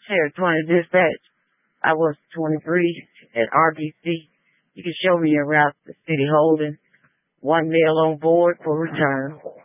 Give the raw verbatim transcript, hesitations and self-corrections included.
Sheriff twenty Dispatch. I was twenty-three at R B C. You can show me your route to City Holding. One male on board for return.